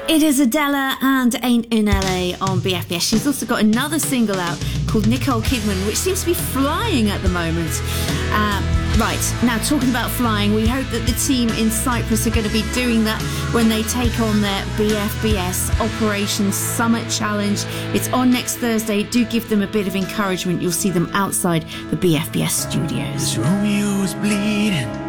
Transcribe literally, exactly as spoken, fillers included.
It is Adela and Ain't in L A on B F B S. She's also got another single out called Nicole Kidman, which seems to be flying at the moment. Uh, right, now talking about flying, we hope that the team in Cyprus are going to be doing that when they take on their B F B S Operation Summit Challenge. It's on next Thursday. Do give them a bit of encouragement. You'll see them outside the B F B S studios. This Romeo is bleeding.